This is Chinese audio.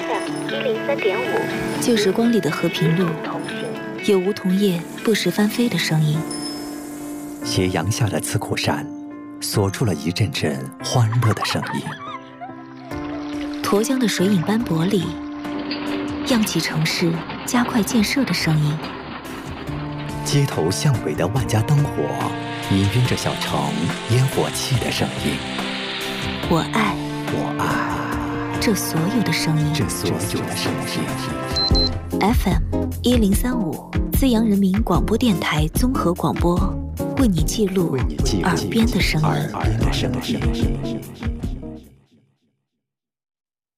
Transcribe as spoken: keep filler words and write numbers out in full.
F M 一零三点五， 旧时光里的和平路，有梧桐叶不时翻飞的声音。 斜阳下的刺口山，锁出了一阵阵欢乐的声音。 沱江的水影斑驳里，漾起城市加快建设的声音。 街头巷尾的万家灯火，氤氲着小城烟火气的声音。 我爱， 我爱这所有的声音， 这所有的声音。 F M 一零三五，资阳人民广播电台综合广播，为你记录耳边的声音。